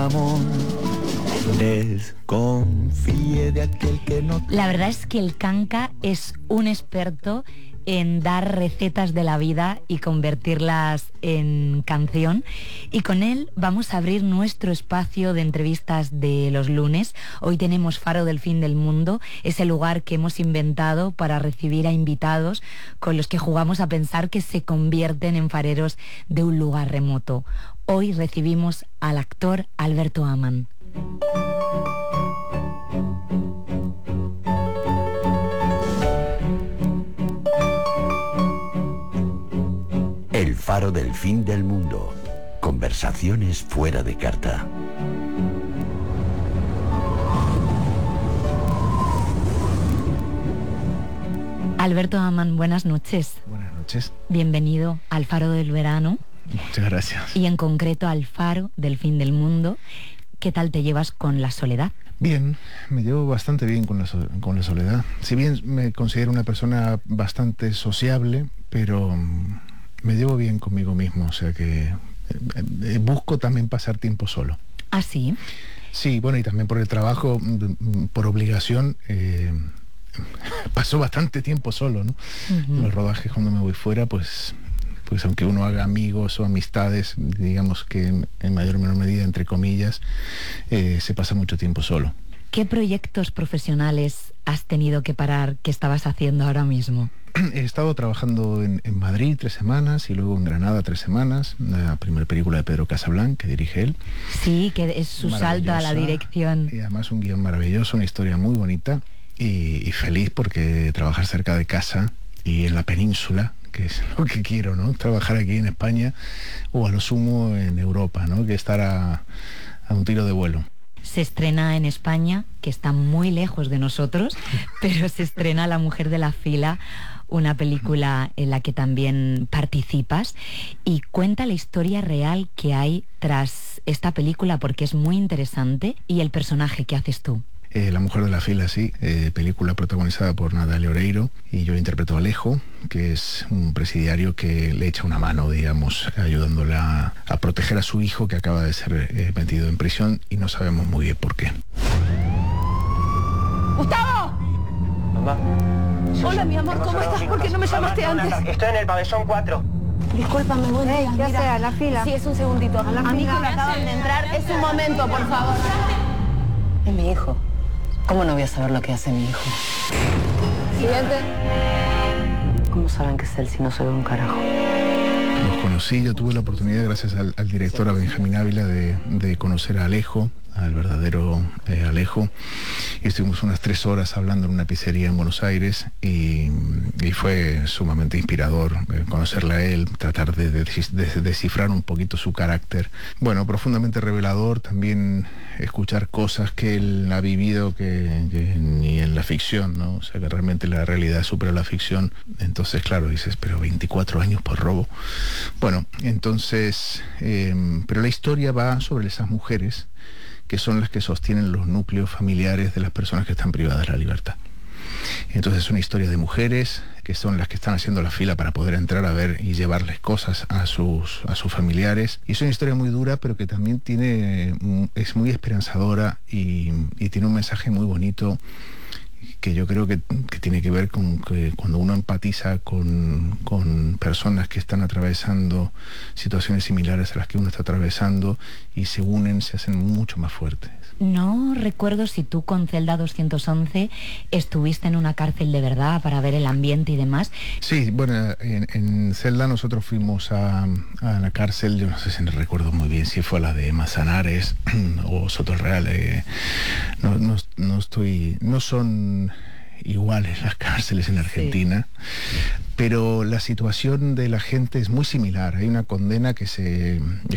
jamón. Desconfíe de aquel que no... La verdad es que el Kanka es un experto en dar recetas de la vida y convertirlas en canción. Y con él vamos a abrir nuestro espacio de entrevistas de los lunes. Hoy tenemos Faro del Fin del Mundo, ese lugar que hemos inventado para recibir a invitados con los que jugamos a pensar que se convierten en fareros de un lugar remoto. Hoy recibimos al actor Alberto Ammann. El Faro del Fin del Mundo. Conversaciones fuera de carta. Alberto Ammann, buenas noches. Buenas noches. Bienvenido al Faro del Verano. Muchas gracias. Y en concreto al Faro del Fin del Mundo. ¿Qué tal te llevas con la soledad? Bien, me llevo bastante bien con la soledad. Si bien me considero una persona bastante sociable, pero me llevo bien conmigo mismo, o sea que busco también pasar tiempo solo. ¿Ah, sí? Sí, bueno, y también por el trabajo, por obligación, paso bastante tiempo solo, ¿no? En los rodajes, cuando me voy fuera, pues aunque uno haga amigos o amistades, digamos que en mayor o menor medida, entre comillas, se pasa mucho tiempo solo. ¿Qué proyectos profesionales has tenido que parar que estabas haciendo ahora mismo? He estado trabajando en Madrid 3 semanas y luego en Granada 3 semanas, la primera película de Pedro Casablanc, que dirige él. Sí, que es su salto a la dirección. Y además un guión maravilloso, una historia muy bonita y feliz porque trabajar cerca de casa y en la península, que es lo que quiero, ¿no? Trabajar aquí en España o a lo sumo en Europa, ¿no? Que estar a un tiro de vuelo. Se estrena en España, que está muy lejos de nosotros, pero se estrena La Mujer de la Fila, una película en la que también participas, y cuenta la historia real que hay tras esta película porque es muy interesante, y el personaje que haces tú. La Mujer de la Fila, sí, película protagonizada por Natalia Oreiro, y yo interpreto a Alejo, que es un presidiario que le echa una mano, digamos, ayudándola a proteger a su hijo que acaba de ser metido en prisión y no sabemos muy bien por qué. ¡Gustavo! Mamá. Hola, mi amor, ¿cómo estás? ¿Por qué no me llamaste antes? Estoy en el pabellón 4. Discúlpame, buen día. ¿Qué hace? ¿A la fila? Sí, es un segundito. A mi hijo me acaban de entrar. Es un momento, por favor. Es mi hijo. ¿Cómo no voy a saber lo que hace mi hijo? Siguiente. ¿Cómo saben que es él si no se ve un carajo? Los conocí, yo tuve la oportunidad, gracias al director, a Benjamín Ávila, de conocer a Alejo, al verdadero Alejo, y estuvimos unas 3 horas hablando en una pizzería en Buenos Aires y fue sumamente inspirador conocerle a él, tratar de descifrar un poquito su carácter. Bueno, profundamente revelador también escuchar cosas que él ha vivido que ni en la ficción, ¿no? O sea, que realmente la realidad supera la ficción. Entonces, claro, dices, pero 24 años por robo. Bueno, entonces, pero la historia va sobre esas mujeres que son las que sostienen los núcleos familiares de las personas que están privadas de la libertad. Entonces es una historia de mujeres que son las que están haciendo la fila para poder entrar a ver y llevarles cosas a sus familiares. Y es una historia muy dura, pero que también es muy esperanzadora y tiene un mensaje muy bonito que yo creo que tiene que ver con que cuando uno empatiza con personas que están atravesando situaciones similares a las que uno está atravesando y se unen, se hacen mucho más fuertes. No recuerdo si tú con Celda 211 estuviste en una cárcel de verdad para ver el ambiente y demás. Sí, bueno, en Celda nosotros fuimos a la cárcel, yo no sé si recuerdo muy bien si fue la de Manzanares o Soto el Real. No son iguales las cárceles en Argentina, sí, pero la situación de la gente es muy similar. Hay una condena que